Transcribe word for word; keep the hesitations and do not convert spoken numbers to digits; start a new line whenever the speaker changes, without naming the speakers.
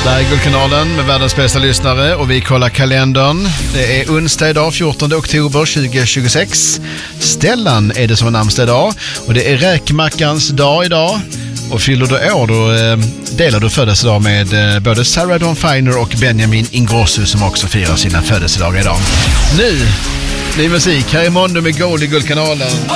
Där är Guldkanalen med världens bästa lyssnare och vi kollar kalendern. Det är onsdag idag, fjortonde oktober tjugohundratjugosex. Stellan är det som är namnsdag idag och det är räkmackans dag idag. Och fyller du år då eh, delar du födelsedag med eh, både Sarah Dawn Finer och Benjamin Ingrosso som också firar sina födelsedagar idag. Nu, ny musik. Här är Mondo med Gold i Guldkanalen.